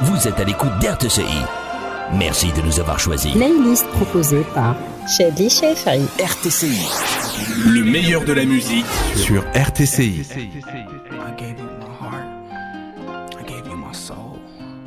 Vous êtes à l'écoute d'RTCI. Merci de nous avoir choisis. Playlist proposée par Shadi Shefri. RTCI. Le meilleur de la musique sur RTCI. I gave you my heart.